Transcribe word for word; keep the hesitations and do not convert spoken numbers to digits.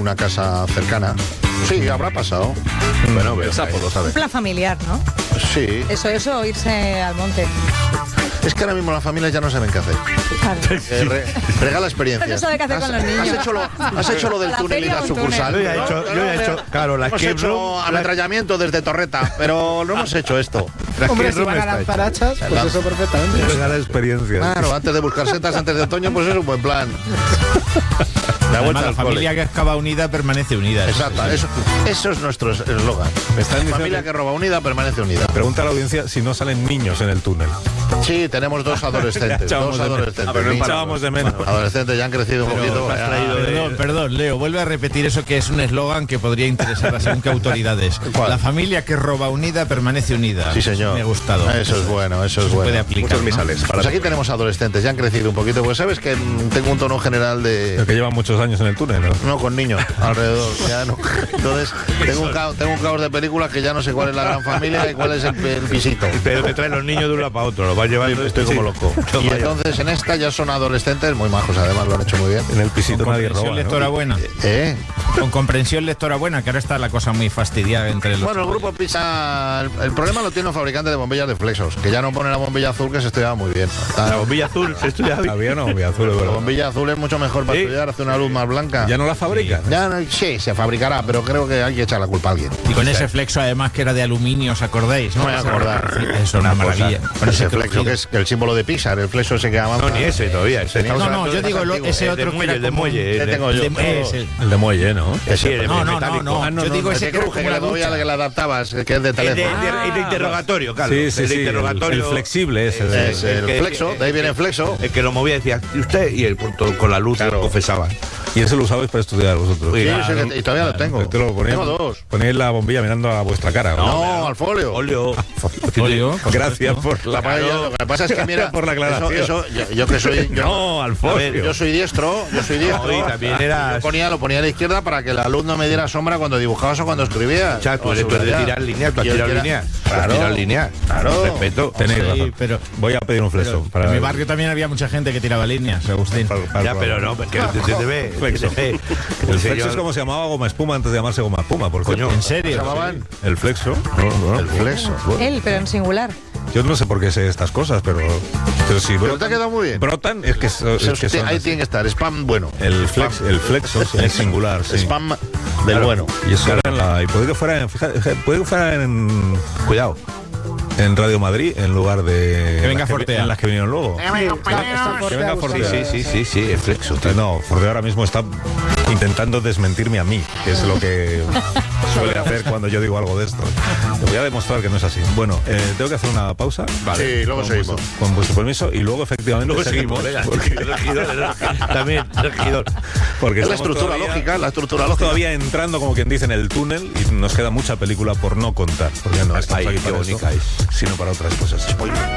una casa cercana. Sí, habrá pasado. Bueno, el sapo lo sabe. Un plan familiar, ¿no? Sí. Eso, eso, irse al monte. Es que ahora mismo las familias ya no saben qué hacer. Claro. Eh, re, regala experiencias. No sabe qué hacer has, con los niños. Has hecho lo, has hecho lo del La túnel y feria la o un sucursal. túnel. Yo ya he hecho, yo ya he hecho, claro, la Hemos escape hecho room, ametrallamiento desde Torreta, pero no hemos hecho esto. la Hombre, escape si room van a está lanzar hecha. hachas, pues eso perfectamente. Regala experiencias. Claro, antes de buscar setas antes de otoño, pues es un buen plan. La Además, vuelta la al familia cole. que excava unida permanece unida. Exacto, eso, eso es nuestro eslogan. Me están diciendo Familia que- que roba unida permanece unida. Pregunta a la audiencia si no salen niños en el túnel. Sí, tenemos dos adolescentes. echábamos dos de menos. adolescentes. Ah, pero no Niños. echábamos de menos. Adolescentes ya han crecido un poquito. has ya. traído de- Perdón, perdón, Leo, vuelve a repetir eso que es un eslogan que podría interesar a según qué autoridades. ¿Cuál? La familia que roba unida permanece unida. Sí, señor. Me ha gustado. Eso es bueno, eso es Se puede bueno. aplicar, Muchos ¿no? misales. Pues aquí tenemos adolescentes, ya han crecido un poquito. Pues sabes que mm, tengo un tono general Pero de... que llevan muchos años en el túnel, ¿no? No, con niños alrededor. Ya no. Entonces, tengo un, caos, tengo un caos de películas que ya no sé cuál es la gran familia y cuál es el, el pisito. Pero te traen los niños de un lado para otro, los vas llevando. Estoy como loco. Y entonces en esta ya son adolescentes muy majos, además lo han hecho muy bien. En el pisito Con nadie comprensión roba, lectora ¿no? buena. ¿Eh? Con comprensión lectora buena, que ahora está la cosa muy fastidiada entre los... Bueno, el grupo Pisa, el, el problema lo tiene un fabricante de bombillas de Flexos, que ya no pone la bombilla azul, que se estudiaba muy bien. La bombilla azul, se estudia bien. Había una bombilla azul, de La verdad. bombilla azul es mucho mejor para ¿Sí? estudiar, hace una luz más blanca. Ya no la fabrican. Ya no- sí, se fabricará, pero creo que hay que echar la culpa a alguien. Y con ese flexo además que era de aluminio, ¿os acordáis? No me voy a acordar. Eso es una maravilla. Con Ese ese flexo, crujido. que es el símbolo de Pixar, el flexo ese que avanza. No, ni ese todavía. Ese Estamos No, no, hablando yo de digo más lo- antiguo. ese El otro de que muelle, era el de como- muelle. ¿Qué el de- tengo yo? de- es el- El de muelle, ¿no? Ese, el de No, no, no, metálico. no. Ah, Yo digo ese ese que cruje, que le doy a la que la adaptabas, que es de El de, teléfono. de- el de interrogatorio, claro. Sí, sí, el de sí. El, interrogatorio. el flexible ese. de- Es el que- flexo, de ahí viene el flexo. El que lo movía decía, ¿y usted? Y el punto con la luz Claro. confesaba. Y ese lo usabais para estudiar vosotros. Sí, Sí, claro. ese que- y todavía lo tengo. Te lo ponéis, Tengo dos. ponéis la bombilla mirando a vuestra cara. No, al folio. Óleo. Óleo, por Gracias por La paella, lo que pasa es que mira, por la aclaración. Eso, eso- yo, yo que soy yo, No, al a ver, folio. yo soy diestro, yo soy diestro. No, y también eras- Yo ponía, lo ponía a la izquierda para que la luz no me diera sombra cuando dibujabas o cuando escribías. Chato, tú O eres tú eres de subrayar. tirar lineal, tú has Yo tirado era- lineal. Tú has Claro. tirado lineal. Claro. Respeto. Tenéis Sí, razón. pero- Voy a pedir un flexo. para En mi barrio también había mucha gente que tiraba líneas, Agustín. para- para- Ya, pero no, porque te, te, te ve. Flexo. te ve. El señor- flexo es como se llamaba goma espuma antes de llamarse goma espuma, por Coño, cierto. ¿En ¿Se serio? llamaban? El flexo. No, no, El flexo. Él, pero en singular. Yo no sé por qué sé estas cosas, pero, pero si Pero te ha brotan, quedado muy bien. brotan es que, es que son Ahí así. tiene que estar, spam bueno. El flex, el flexo es singular, sí. Spam del Claro. bueno. Y eso era en la, y puede que fuera, en, fíjate, puede que fuera en, Cuidado. en Radio Madrid en lugar de Que venga las Fortea. en las que vinieron luego. Está- está Que Fortea venga buscando- Fortea. Sí, sí, sí, sí, el flexo. tío. No, Fortea ahora mismo está intentando desmentirme a mí, que es lo que suele hacer cuando yo digo algo de esto. Te voy a demostrar que no es así. Bueno, eh, tengo que hacer una pausa. Sí, luego con seguimos. vuestro, con vuestro permiso y luego efectivamente Luego seguimos, venga. Regidor, regidor, también, regidor. porque Es la estamos estructura todavía- lógica, la estructura Estamos lógica. todavía entrando, como quien dice, en el túnel y nos queda mucha película por no contar, porque no estamos Ay, aquí qué para eso, bonita es. sino para otras cosas.